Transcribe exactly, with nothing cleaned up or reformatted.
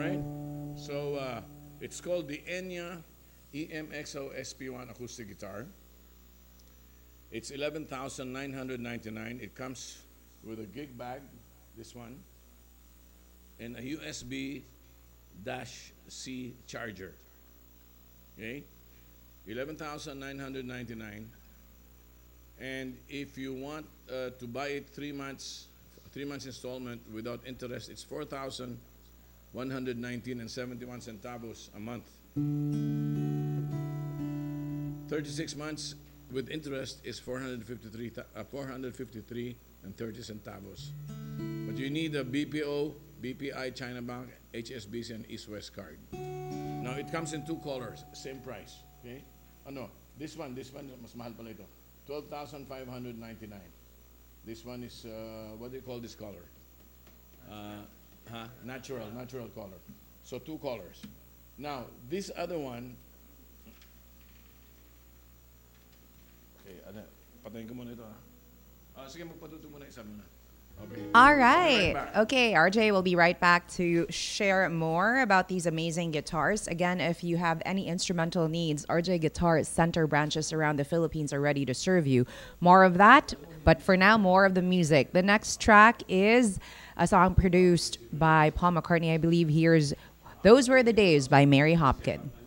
right? So uh, it's called the Enya E M X O S P one acoustic guitar. It's eleven thousand nine hundred ninety-nine. It comes with a gig bag, this one, and a U S B dash C charger. Okay? eleven thousand nine hundred ninety-nine. And if you want uh, to buy it three months, three months installment without interest, it's four thousand one hundred nineteen and seventy-one centavos a month. thirty-six months with interest is four hundred fifty-three, uh, four hundred fifty-three and thirty centavos. But you need a B P O, B P I, China Bank, H S B C, and East West card. Now it comes in two colors, same price. Okay? Oh no, this one, this one mas mahal pala ito. twelve thousand five hundred ninety-nine. This one is, uh, what do you call this color? Uh, huh? Natural, natural color. So two colors. Now, this other one, okay, ano, patayin ko muna ito. Ha? Uh, sige, magpatuto muna isa muna. Okay. All Right right. Okay, R J will be right back to share more about these amazing guitars. Again, if you have any instrumental needs, R J Guitar Center branches around the Philippines are ready to serve you. More of that, but for now, more of the music. The next track is a song produced by Paul McCartney, I believe. Here's Those Were the Days by Mary Hopkin.